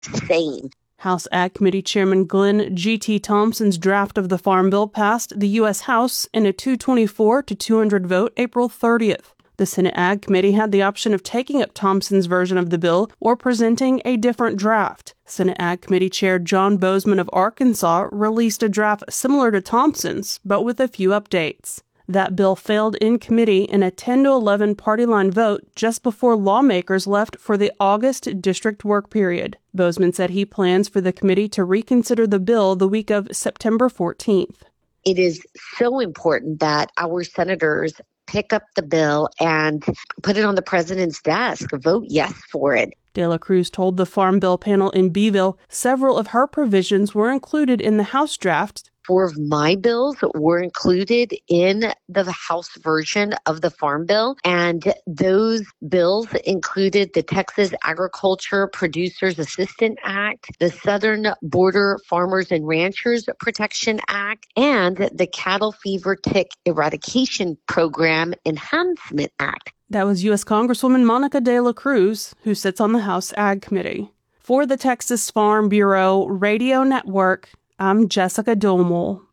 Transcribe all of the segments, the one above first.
insane. House Ag Committee Chairman Glenn G.T. Thompson's draft of the Farm Bill passed the U.S. House in a 224 to 200 vote April 30th. The Senate Ag Committee had the option of taking up Thompson's version of the bill or presenting a different draft. Senate Ag Committee Chair John Bozeman of Arkansas released a draft similar to Thompson's, but with a few updates. That bill failed in committee in a 10-11 party line vote just before lawmakers left for the August district work period. Bozeman said he plans for the committee to reconsider the bill the week of September 14th. It is so important that our senators pick up the bill and put it on the president's desk, vote yes for it. De La Cruz told the Farm Bill panel in Beeville several of her provisions were included in the House draft. 4 of my bills were included in the House version of the Farm Bill, and those bills included the Texas Agriculture Producers Assistance Act, the Southern Border Farmers and Ranchers Protection Act, and the Cattle Fever Tick Eradication Program Enhancement Act. That was U.S. Congresswoman Monica De La Cruz, who sits on the House Ag Committee. For the Texas Farm Bureau Radio Network, I'm Jessica Domel.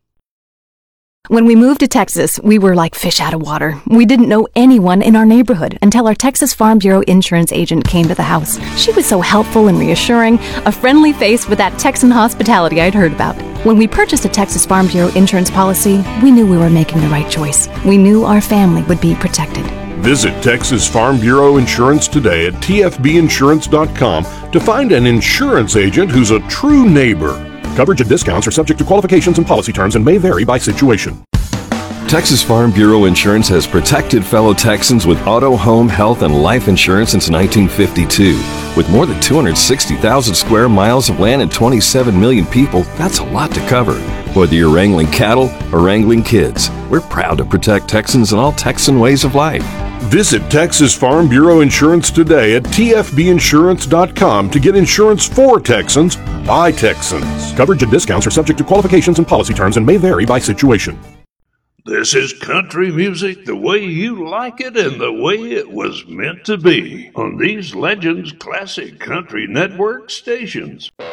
When we moved to Texas, we were like fish out of water. We didn't know anyone in our neighborhood until our Texas Farm Bureau insurance agent came to the house. She was so helpful and reassuring, a friendly face with that Texan hospitality I'd heard about. When we purchased a Texas Farm Bureau insurance policy, we knew we were making the right choice. We knew our family would be protected. Visit Texas Farm Bureau Insurance today at tfbinsurance.com to find an insurance agent who's a true neighbor. Coverage and discounts are subject to qualifications and policy terms and may vary by situation. Texas Farm Bureau Insurance has protected fellow Texans with auto, home, health, and life insurance since 1952. With more than 260,000 square miles of land and 27 million people, that's a lot to cover. Whether you're wrangling cattle or wrangling kids, we're proud to protect Texans in all Texan ways of life. Visit Texas Farm Bureau Insurance today at tfbinsurance.com to get insurance for Texans by Texans. Coverage and discounts are subject to qualifications and policy terms and may vary by situation. This is country music the way you like it and the way it was meant to be on these Legends Classic Country Network stations.